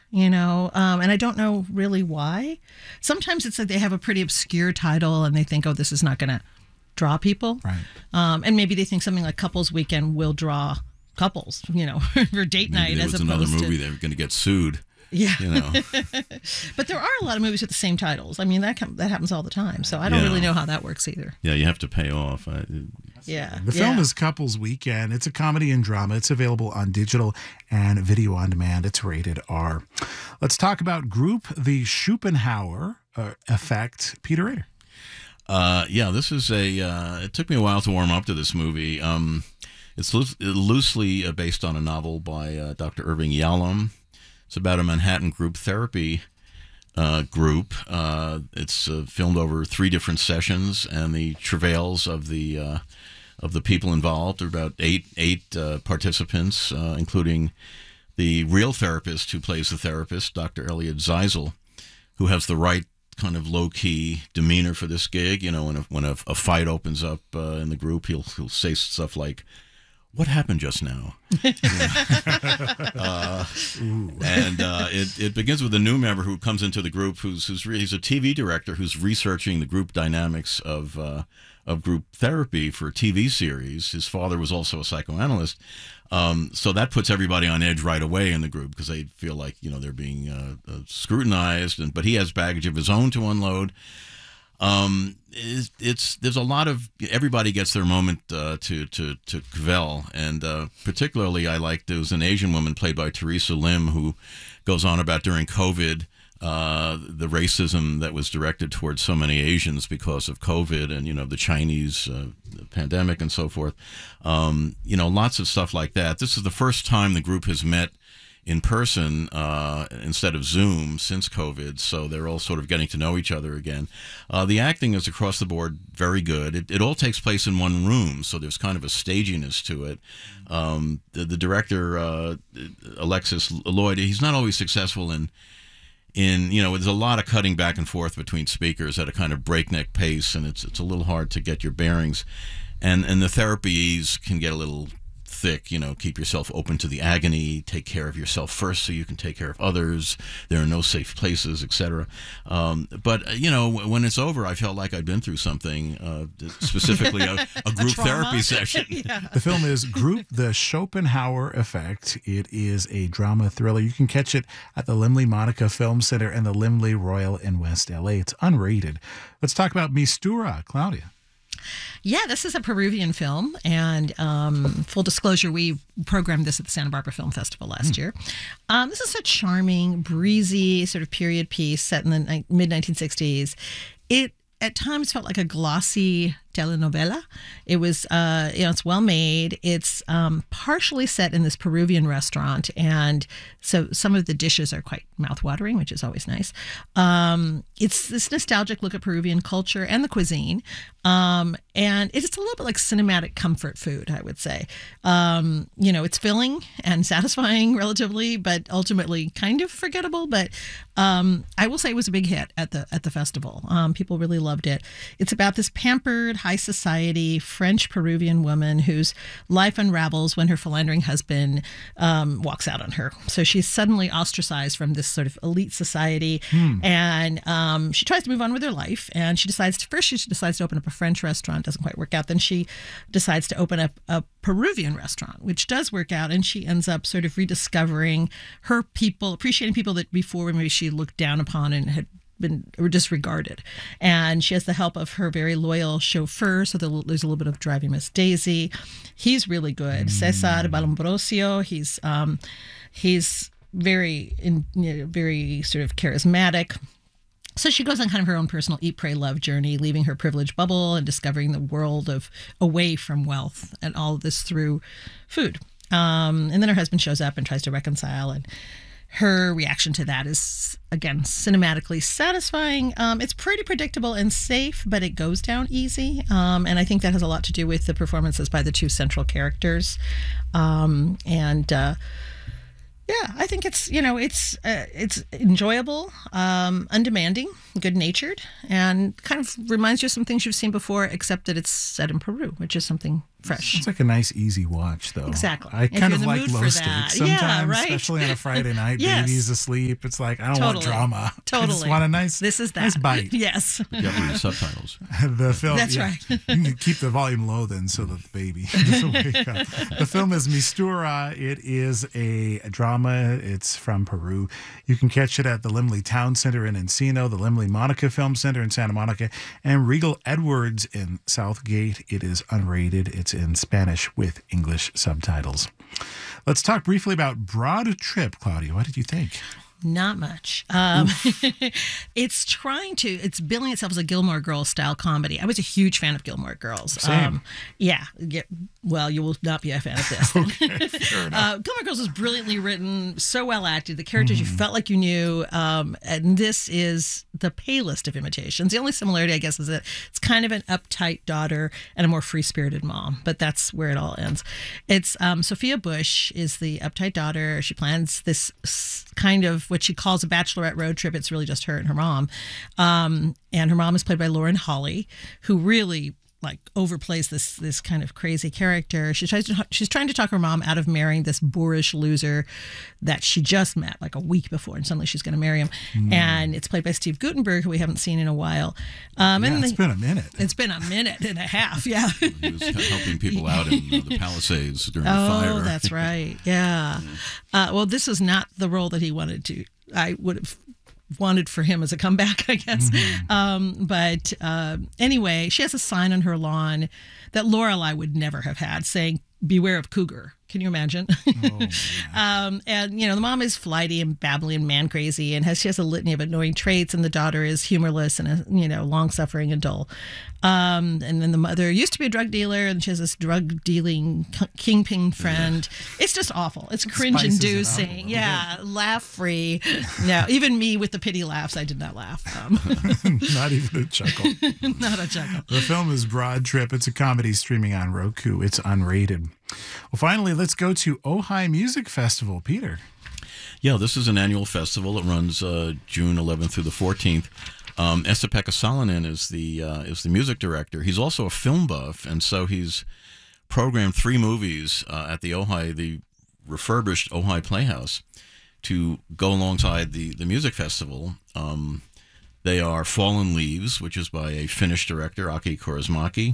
and I don't know really why. Sometimes it's like they have a pretty obscure title and they think, oh, this is not going to draw people. Right. And maybe they think something like Couples Weekend will draw couples, for date night. There as was opposed another movie to, they were going to get sued. Yeah. But there are a lot of movies with the same titles. I mean, that happens all the time. So I don't really know how that works either. Yeah, you have to pay off. The film is Couples Weekend. It's a comedy and drama. It's available on digital and video on demand. It's rated R. Let's talk about Group, the Schopenhauer Effect. Peter Rader. This is it took me a while to warm up to this movie. It's loosely based on a novel by Dr. Irving Yalom. It's about a Manhattan group therapy group. It's filmed over 3 different sessions, and the travails of the people involved. There are about eight participants, including the real therapist who plays the therapist, Dr. Elliot Zeisel, who has the right kind of low-key demeanor for this gig. When a fight opens up in the group, he'll say stuff like, "What happened just now?" It begins with a new member who comes into the group he's a TV director who's researching the group dynamics of group therapy for a TV series. His father was also a psychoanalyst. So that puts everybody on edge right away in the group because they feel like, they're being scrutinized, but he has baggage of his own to unload. There's a lot of, everybody gets their moment to cavil, and particularly there was an Asian woman played by Teresa Lim who goes on about during COVID the racism that was directed towards so many Asians because of COVID and the Chinese pandemic and so forth. Lots of stuff like that. This is the first time the group has met in person instead of Zoom since COVID, so they're all sort of getting to know each other again. The acting is across the board very good. It all takes place in one room, so there's kind of a staginess to it. The director, Alexis Lloyd, he's not always successful in there's a lot of cutting back and forth between speakers at a kind of breakneck pace, and it's a little hard to get your bearings. And the therapies can get a little thick. Keep yourself open to the agony, take care of yourself first so you can take care of others. There are no safe places, etc. But when it's over, I felt like I'd been through something, specifically a group therapy session. Yeah. The film is Group, the Schopenhauer Effect. It is a drama thriller. You can catch it at the Limley Monica Film Center and the Limley Royal in West LA. It's unrated. Let's talk about Mistura, Claudia. Yeah, this is a Peruvian film, and full disclosure, we programmed this at the Santa Barbara Film Festival last year. This is a charming, breezy sort of period piece set in the mid-1960s. It at times felt like a glossy telenovela. It was, it's well made. It's partially set in this Peruvian restaurant, and so some of the dishes are quite mouthwatering, which is always nice. It's this nostalgic look at Peruvian culture and the cuisine, and it's a little bit like cinematic comfort food, I would say. It's filling and satisfying relatively, but ultimately kind of forgettable. But I will say it was a big hit at the festival. People really loved it. It's about this pampered, high society French Peruvian woman whose life unravels when her philandering husband walks out on her. So she's suddenly ostracized from this sort of elite society, and she tries to move on with her life. And she decides to open up a French restaurant. Doesn't quite work out. Then she decides to open up a Peruvian restaurant, which does work out, and she ends up sort of rediscovering her people, appreciating people that before maybe she looked down upon and had been disregarded. And she has the help of her very loyal chauffeur, so there's a little bit of Driving Miss Daisy. He's really good. Cesar Balambrosio. He's very very sort of charismatic. So she goes on kind of her own personal eat, pray, love journey, leaving her privileged bubble and discovering the world of away from wealth, and all of this through food. And then her husband shows up and tries to reconcile, and her reaction to that is, again, cinematically satisfying. It's pretty predictable and safe, but it goes down easy. And I think that has a lot to do with the performances by the two central characters. Yeah, I think it's enjoyable, undemanding, good-natured, and kind of reminds you of some things you've seen before, except that it's set in Peru, which is something fresh. It's like a nice, easy watch, though. Exactly. I If kind you're of in the like mood low for stakes that. sometimes, Yeah, right. especially on a Friday night. Yes. Baby's asleep. It's like, I don't want Totally. drama. I Totally. just want a nice, This is that. nice bite. Yes. You have to read subtitles. The film. That's yeah. right. You can keep the volume low then so that the baby doesn't wake up. The film is Mistura. It is a drama. It's from Peru. You can catch it at the Limley Town Center in Encino, the Limley Monica Film Center in Santa Monica, and Regal Edwards in Southgate. It is unrated. It's in Spanish with English subtitles. Let's talk briefly about Broad Trip, Claudia. What did you think? Not much. It's billing itself as a Gilmore Girls style comedy. I was a huge fan of Gilmore Girls. Same. Well, you will not be a fan of this. Okay, fair enough. Gilmore Girls was brilliantly written, so well acted. The characters you felt like you knew. And this is the palest of imitations. The only similarity, I guess, is that it's kind of an uptight daughter and a more free-spirited mom. But that's where it all ends. It's Sophia Bush is the uptight daughter. She plans this kind of what she calls a bachelorette road trip. It's really just her and her mom. And her mom is played by Lauren Holly, who really overplays this kind of crazy character. She's trying to talk her mom out of marrying this boorish loser that she just met like a week before, and suddenly she's going to marry him. And it's played by Steve Guttenberg, who we haven't seen in a while. It's been a minute. It's been a minute and a half. Yeah. He was helping people out in the Palisades during the fire. Oh, that's right. Yeah. Well, this is not the role that he wanted to. I would have wanted for him as a comeback, I guess. But anyway, she has a sign on her lawn that Lorelai would never have had saying, "Beware of cougar." Can you imagine? Oh, yeah. And, the mom is flighty and babbly and man crazy, and she has a litany of annoying traits, and the daughter is humorless and, long-suffering and dull. And then the mother used to be a drug dealer, and she has this drug-dealing kingpin friend. It's just awful. It's cringe-inducing. Yeah, laugh-free. No, even me with the pity laughs, I did not laugh. Not even a chuckle. Not a chuckle. The film is Broad Trip. It's a comedy streaming on Roku. It's unrated. Well, finally, let's go to Ojai Music Festival. Peter. Yeah, this is an annual festival. It runs June 11th through the 14th. Esa-Pekka Salonen is the music director. He's also a film buff, and so he's programmed 3 movies at the Ojai, the refurbished Ojai Playhouse, to go alongside the music festival. They are Fallen Leaves, which is by a Finnish director, Aki Kaurismäki.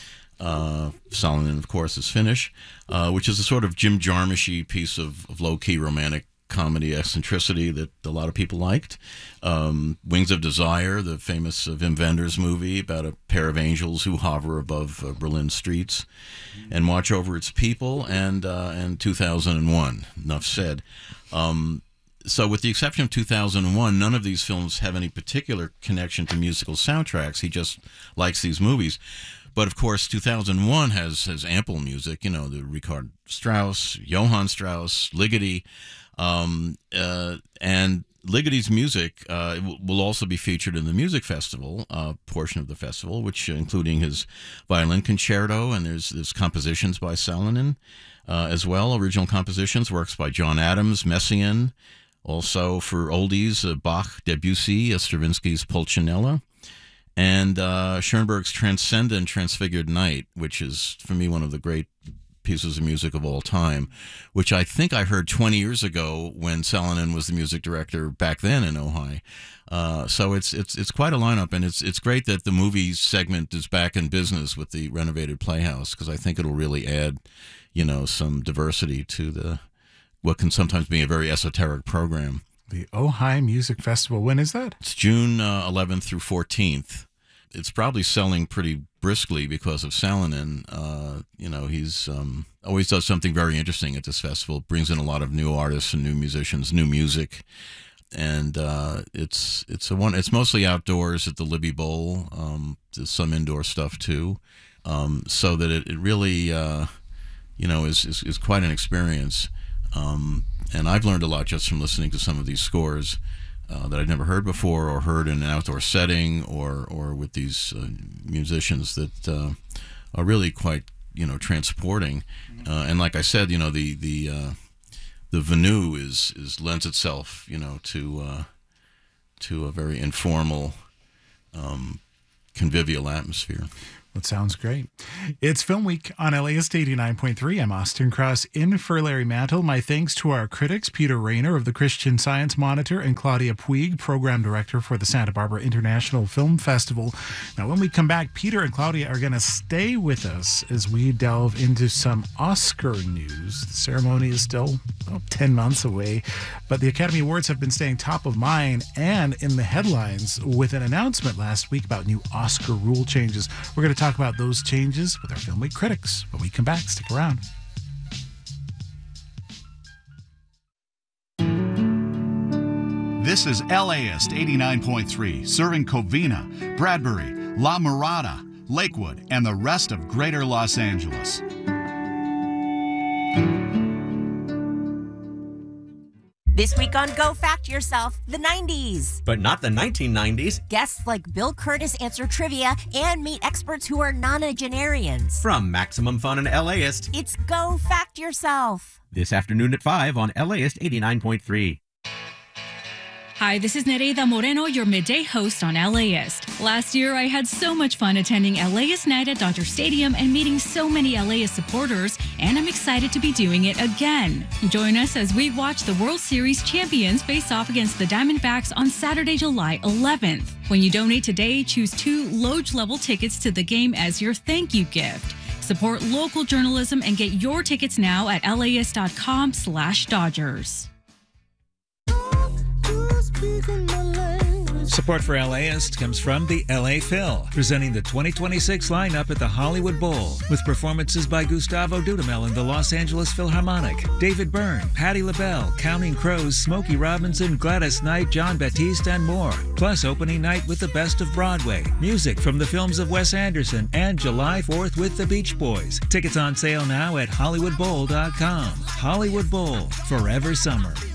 Salonen, of course, is Finnish, which is a sort of Jim Jarmusch-y piece of low-key romantic comedy eccentricity that a lot of people liked. Wings of Desire, the famous Wim Wenders movie about a pair of angels who hover above Berlin streets and watch over its people, and 2001. Enough said. So with the exception of 2001, none of these films have any particular connection to musical soundtracks. He just likes these movies. But of course, 2001 has ample music. The Richard Strauss, Johann Strauss, Ligeti, and Ligeti's music will also be featured in the music festival portion of the festival, which including his violin concerto, and there's compositions by Salonen as well, original compositions, works by John Adams, Messiaen, also for oldies, Bach, Debussy, Stravinsky's Pulcinella. And Schoenberg's Transcendent Transfigured Night, which is, for me, one of the great pieces of music of all time, which I think I heard 20 years ago when Salonen was the music director back then in Ojai. So it's quite a lineup, and it's great that the movie segment is back in business with the renovated Playhouse, because I think it'll really add, some diversity to what can sometimes be a very esoteric program. The Ojai Music Festival. When is that? It's June 11th through 14th. It's probably selling pretty briskly because of Salonen. He's always does something very interesting at this festival. Brings in a lot of new artists and new musicians, new music, and it's mostly outdoors at the Libby Bowl. There's some indoor stuff too, so that it really is quite an experience. And I've learned a lot just from listening to some of these scores that I'd never heard before, or heard in an outdoor setting, or with these musicians that are really quite transporting. And like I said, the venue is lends itself to a very informal, convivial atmosphere. That sounds great. It's Film Week on LAist 89.3. I'm Austin Cross in for Larry Mantle. My thanks to our critics, Peter Rayner of the Christian Science Monitor and Claudia Puig, Program Director for the Santa Barbara International Film Festival. Now, when we come back, Peter and Claudia are going to stay with us as we delve into some Oscar news. The ceremony is still 10 months away, but the Academy Awards have been staying top of mind and in the headlines with an announcement last week about new Oscar rule changes. We're going to talk about those changes with our Film Week critics. When we come back, stick around. This is LAist 89.3, serving Covina, Bradbury, La Mirada, Lakewood, and the rest of Greater Los Angeles. This week on Go Fact Yourself, the 90s. But not the 1990s. Guests like Bill Curtis answer trivia and meet experts who are nonagenarians. From Maximum Fun and LAist, it's Go Fact Yourself. This afternoon at 5 on LAist 89.3. Hi, this is Nereida Moreno, your midday host on LAist. Last year, I had so much fun attending LAist Night at Dodger Stadium and meeting so many LAist supporters, and I'm excited to be doing it again. Join us as we watch the World Series champions face off against the Diamondbacks on Saturday, July 11th. When you donate today, choose 2 Loge-level tickets to the game as your thank you gift. Support local journalism and get your tickets now at laist.com/Dodgers. Support for LAist comes from the LA Phil, presenting the 2026 lineup at the Hollywood Bowl, with performances by Gustavo Dudamel and the Los Angeles Philharmonic, David Byrne, Patti LaBelle, Counting Crows, Smokey Robinson, Gladys Knight, John Baptiste, and more. Plus opening night with the best of Broadway, music from the films of Wes Anderson, and July 4th with the Beach Boys. Tickets on sale now at HollywoodBowl.com. Hollywood Bowl, forever summer.